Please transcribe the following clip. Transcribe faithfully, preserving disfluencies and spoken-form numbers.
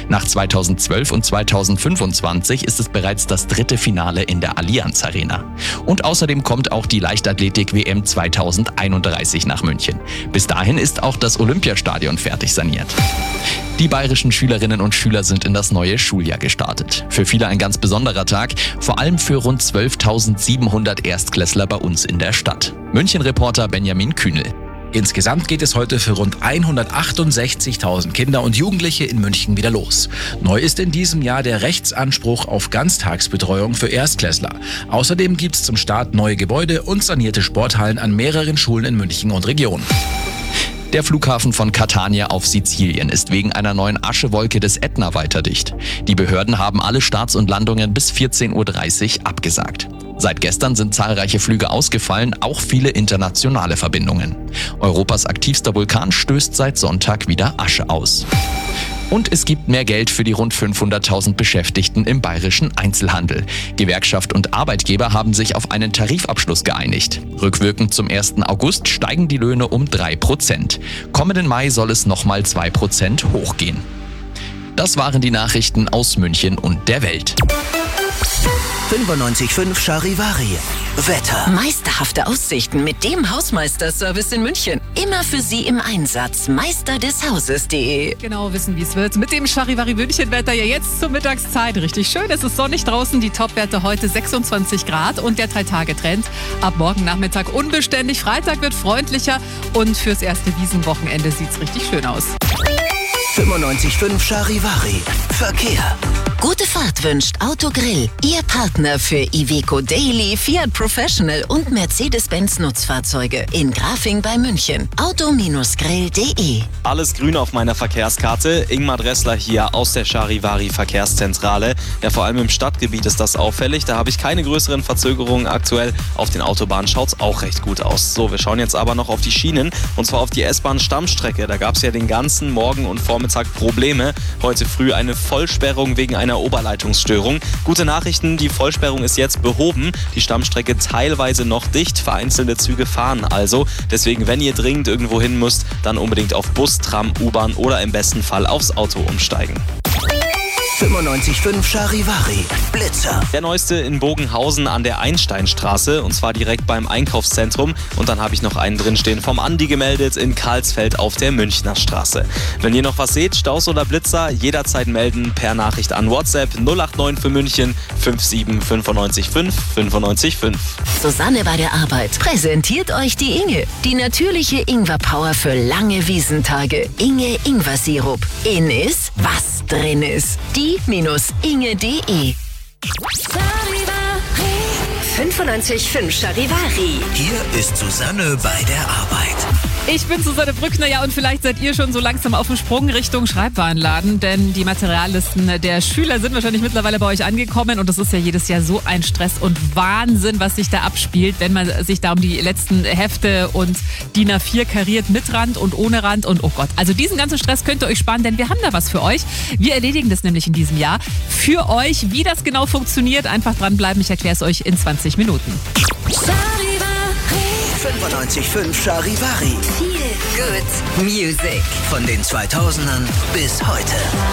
Nach zweitausendzwölf und zweitausendfünfundzwanzig ist es bereits das dritte Finale in der Allianz Arena. Und außerdem kommt auch die Leichtathletik-W M zweitausendeinunddreißig nach München. Bis dahin ist auch das Olympiastadion fertig saniert. Die bayerischen Schülerinnen und Schüler sind in das neue Schuljahr gestartet. Für viele ein ganz besonderer Tag, vor allem für rund zwölftausendsiebenhundert Erstklässler bei uns in der Stadt. München-Reporter Benjamin Kühnel. Insgesamt geht es heute für rund hundertachtundsechzigtausend Kinder und Jugendliche in München wieder los. Neu ist in diesem Jahr der Rechtsanspruch auf Ganztagsbetreuung für Erstklässler. Außerdem gibt es zum Start neue Gebäude und sanierte Sporthallen an mehreren Schulen in München und Region. Der Flughafen von Catania auf Sizilien ist wegen einer neuen Aschewolke des Ätna weiter dicht. Die Behörden haben alle Starts und Landungen bis vierzehn Uhr dreißig abgesagt. Seit gestern sind zahlreiche Flüge ausgefallen, auch viele internationale Verbindungen. Europas aktivster Vulkan stößt seit Sonntag wieder Asche aus. Und es gibt mehr Geld für die rund fünfhunderttausend Beschäftigten im bayerischen Einzelhandel. Gewerkschaft und Arbeitgeber haben sich auf einen Tarifabschluss geeinigt. Rückwirkend zum ersten August steigen die Löhne um drei Prozent. Kommenden Mai soll es nochmal zwei Prozent hochgehen. Das waren die Nachrichten aus München und der Welt. fünfundneunzig Komma fünf Charivari. Wetter. Meisterhafte Aussichten mit dem Hausmeister-Service in München. Immer für Sie im Einsatz. meister des hauses punkt de. Genau wissen, wie es wird. Mit dem Charivari München-Wetter ja jetzt zur Mittagszeit. Richtig schön, es ist sonnig draußen. Die Topwerte heute sechsundzwanzig Grad und der Drei-Tage-Trend. Ab morgen Nachmittag unbeständig. Freitag wird freundlicher und fürs erste Wiesenwochenende sieht es richtig schön aus. fünfundneunzig Komma fünf Charivari. Verkehr. Gute Fahrt wünscht Autogrill. Ihr Partner für Iveco Daily, Fiat Professional und Mercedes-Benz Nutzfahrzeuge. In Grafing bei München. auto grill punkt de. Alles grün auf meiner Verkehrskarte. Ingmar Dressler hier aus der Charivari Verkehrszentrale. Ja, vor allem im Stadtgebiet ist das auffällig. Da habe ich keine größeren Verzögerungen aktuell. Auf den Autobahnen schaut es auch recht gut aus. So, wir schauen jetzt aber noch auf die Schienen. Und zwar auf die S-Bahn-Stammstrecke. Da gab es ja den ganzen Morgen und Vormittag Probleme. Heute früh eine Vollsperrung wegen einer Oberleitungsstörung. Gute Nachrichten, die Vollsperrung ist jetzt behoben. Die Stammstrecke teilweise noch dicht. Vereinzelte Züge fahren also. Deswegen, wenn ihr dringend irgendwo hin müsst, dann unbedingt auf Bus, Tram, U-Bahn oder im besten Fall aufs Auto umsteigen. fünfundneunzig Komma fünf Charivari. Blitzer. Der neueste in Bogenhausen an der Einsteinstraße und zwar direkt beim Einkaufszentrum. Und dann habe ich noch einen drinstehen vom Andi gemeldet in Karlsfeld auf der Münchner Straße. Wenn ihr noch was seht, Staus oder Blitzer, jederzeit melden per Nachricht an WhatsApp null acht neun für München fünf sieben fünf neun fünf fünf fünf. Susanne bei der Arbeit präsentiert euch die Inge. Die natürliche Ingwer-Power für lange Wiesentage. Inge Ingwer-Sirup. In ist, was drin ist. die Inge punkt de. fünfundneunzig Komma fünf Charivari. Hier ist Susanne bei der Arbeit. Ich bin Susanne Brückner, ja, und vielleicht seid ihr schon so langsam auf dem Sprung Richtung Schreibwarenladen, denn die Materiallisten der Schüler sind wahrscheinlich mittlerweile bei euch angekommen und das ist ja jedes Jahr so ein Stress und Wahnsinn, was sich da abspielt, wenn man sich da um die letzten Hefte und D I N A vier kariert mit Rand und ohne Rand und oh Gott. Also diesen ganzen Stress könnt ihr euch sparen, denn wir haben da was für euch. Wir erledigen das nämlich in diesem Jahr für euch. Wie das genau funktioniert, einfach dranbleiben, ich erkläre es euch in zwanzig Minuten. fünfundneunzig Komma fünf Charivari. Feel good music. Von den zweitausendern bis heute.